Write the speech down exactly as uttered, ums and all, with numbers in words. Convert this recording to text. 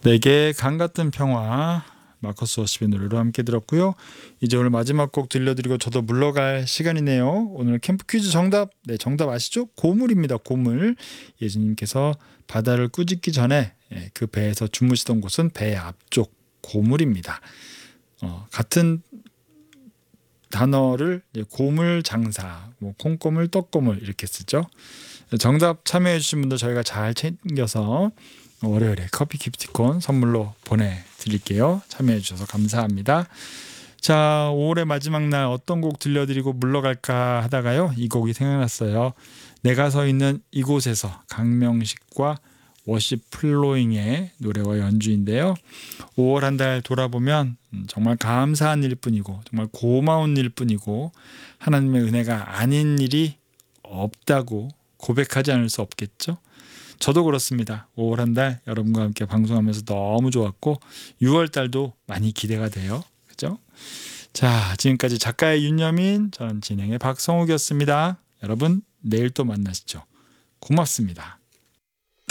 내게 강 같은 평화, 마커스 워십의 노래로 함께 들었고요. 이제 오늘 마지막 곡 들려드리고 저도 물러갈 시간이네요. 오늘 캠프 퀴즈 정답, 네, 정답 아시죠? 고물입니다. 고물. 예수님께서 바다를 꾸짖기 전에 그 배에서 주무시던 곳은 배 앞쪽 고물입니다. 어, 같은 단어를 고물 장사, 뭐 콩고물, 떡고물 이렇게 쓰죠. 정답 참여해 주신 분들 저희가 잘 챙겨서 월요일에 커피 기프티콘 선물로 보내드릴게요. 참여해 주셔서 감사합니다. 자, 오월의 마지막 날 어떤 곡 들려드리고 물러갈까 하다가요, 이 곡이 생각났어요. 내가 서 있는 이곳에서, 강명식과 워십 플로잉의 노래와 연주인데요. 오월 한 달 돌아보면 정말 감사한 일뿐이고 정말 고마운 일뿐이고 하나님의 은혜가 아닌 일이 없다고 고백하지 않을 수 없겠죠. 저도 그렇습니다. 오월 한 달 여러분과 함께 방송하면서 너무 좋았고 유월 달도 많이 기대가 돼요. 그죠? 자, 지금까지 작가의 윤여민, 저는 진행의 박성욱이었습니다. 여러분 내일 또 만나시죠. 고맙습니다.